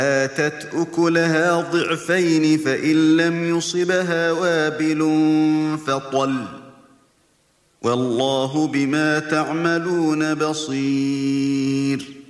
آتت أكلها ضعفين فإن لم يصبها وابل فطل والله بما تعملون بصير